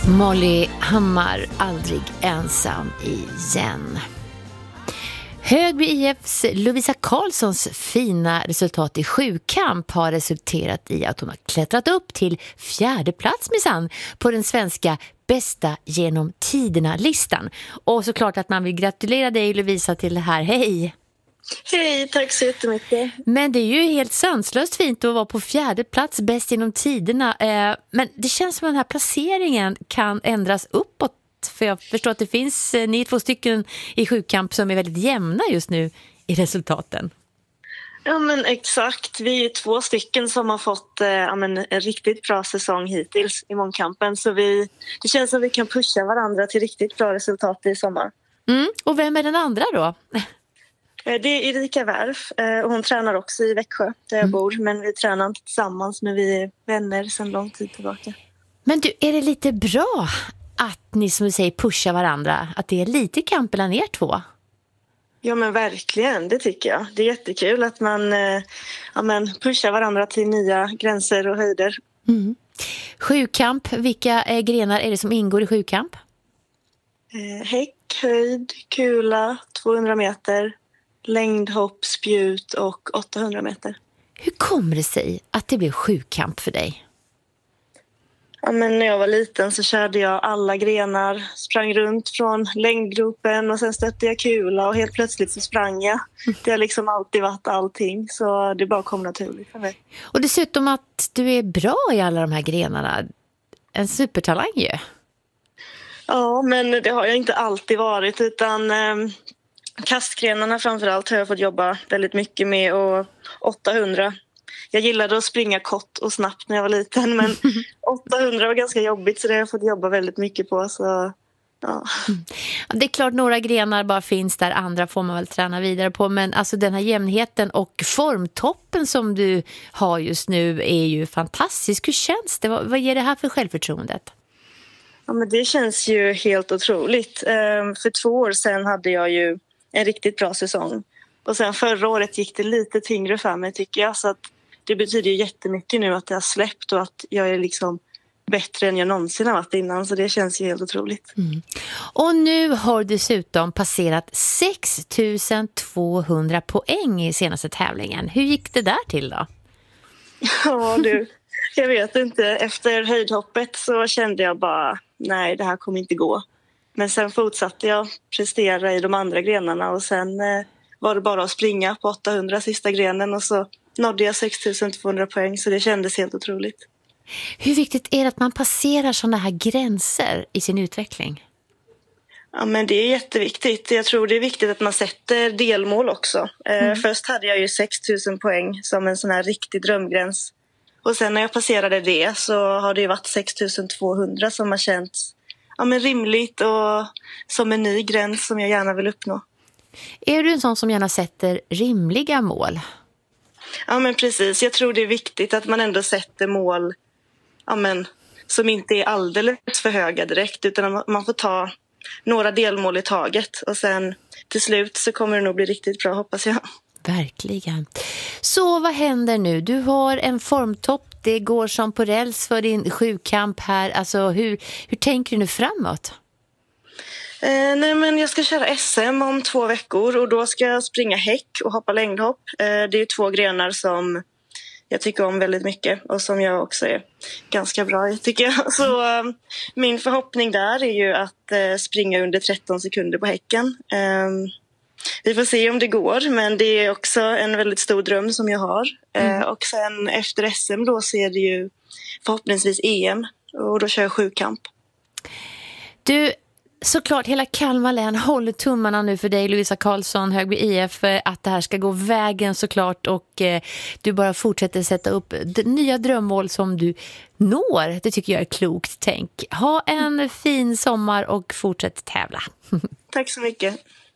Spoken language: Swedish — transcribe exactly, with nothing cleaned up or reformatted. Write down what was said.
Molly Hammar, aldrig ensam igen. Högby I F:s Lovisa Karlssons fina resultat i sjukamp har resulterat i att hon har klättrat upp till fjärde plats minsann på den svenska bästa genom tiderna-listan. Och såklart att man vill gratulera dig Lovisa till det här. Hej! Hej, tack så jättemycket. Men det är ju helt sanslöst fint att vara på fjärde plats bäst genom tiderna. Men det känns som att den här placeringen kan ändras uppåt. För jag förstår att det finns, ni är två stycken i sjukamp som är väldigt jämna just nu i resultaten. Ja men exakt, vi är två stycken som har fått eh, ja, men, en riktigt bra säsong hittills i mångkampen. Så vi, det känns som att vi kan pusha varandra till riktigt bra resultat i sommar. Mm, och vem är den andra då? Det är Erika Wärf och hon tränar också i Växjö där jag mm. bor. Men vi tränar inte tillsammans, men vi är vänner sedan lång tid tillbaka. Men du, är det lite bra att ni som du säger pushar varandra? Att det är lite kamp mellan er två? Ja men verkligen, det tycker jag. Det är jättekul att man eh, ja, men pushar varandra till nya gränser och höjder. Mm. Sjukamp, vilka eh, grenar är det som ingår i sjukamp? Eh, häck, höjd, kula, tvåhundra meter, längdhopp, spjut och åttahundra meter. Hur kommer det sig att det blev sjukamp för dig? Ja, men när jag var liten så körde jag alla grenar, sprang runt från längdgropen och sen stötte jag kula och helt plötsligt så sprang jag. Det har liksom alltid varit allting, så det bara kom naturligt för mig. Och dessutom att du är bra i alla de här grenarna. En supertalang ju. Ja, men det har jag inte alltid varit, utan eh, kastgrenarna framförallt har jag fått jobba väldigt mycket med, och åttahundra. Jag gillade att springa kort och snabbt när jag var liten, men åttahundra var ganska jobbigt, så det har jag fått jobba väldigt mycket på. Så, ja. Det är klart några grenar bara finns där, andra får man väl träna vidare på. Men alltså den här jämnheten och formtoppen som du har just nu är ju fantastisk. Hur känns det? Vad, vad ger det här för självförtroendet? Ja, men det känns ju helt otroligt. Ehm, för två år sedan hade jag ju en riktigt bra säsong. Och sen förra året gick det lite tyngre för mig tycker jag, så att det betyder ju jättemycket nu att det har släppt och att jag är liksom bättre än jag någonsin har varit innan. Så det känns ju helt otroligt. Mm. Och nu har du dessutom passerat sex tusen tvåhundra poäng i senaste tävlingen. Hur gick det där till då? Ja du, jag vet inte. Efter höjdhoppet så kände jag bara, nej det här kommer inte gå. Men sen fortsatte jag prestera i de andra grenarna och sen eh, var det bara att springa på åttahundra sista grenen och så nådde jag sex tusen tvåhundra poäng, så det kändes helt otroligt. Hur viktigt är det att man passerar sådana här gränser i sin utveckling? Ja, men det är jätteviktigt. Jag tror det är viktigt att man sätter delmål också. Mm. Eh, först hade jag ju sex tusen poäng som en sån här riktig drömgräns. Och sen när jag passerade det så har det ju varit sex tusen tvåhundra som har känts ja, men rimligt och som en ny gräns som jag gärna vill uppnå. Är du en sån som gärna sätter rimliga mål? Ja men precis, jag tror det är viktigt att man ändå sätter mål ja, men, som inte är alldeles för höga direkt, utan man får ta några delmål i taget och sen till slut så kommer det nog bli riktigt bra, hoppas jag. Verkligen. Så vad händer nu? Du har en formtopp, det går som på räls för din sjukamp här. Alltså hur, hur tänker du nu framåt? Eh, nej men jag ska köra S M om två veckor och då ska jag springa häck och hoppa längdhopp. Eh, det är två grenar som jag tycker om väldigt mycket och som jag också är ganska bra i tycker jag. Så eh, min förhoppning där är ju att eh, springa under tretton sekunder på häcken. Eh, vi får se om det går, men det är också en väldigt stor dröm som jag har. Eh, mm. Och sen efter S M då så är det ju förhoppningsvis E M och då kör jag sjukamp. Du... Såklart, hela Kalmar län håller tummarna nu för dig, Lovisa Karlsson, Högby I F, att det här ska gå vägen såklart och eh, du bara fortsätter sätta upp nya drömmål som du når. Det tycker jag är klokt tänk. Ha en fin sommar och fortsätt tävla. Tack så mycket.